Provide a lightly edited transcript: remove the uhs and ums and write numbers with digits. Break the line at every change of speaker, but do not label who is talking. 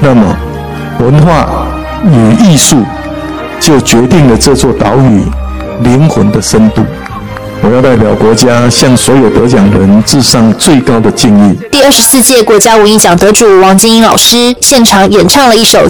那么文化与艺术就决定了这座岛屿灵魂的深度。我要代表国家向所有得奖人致上最高的敬意。
第24届国家文艺奖得主王金英老师现场演唱了一首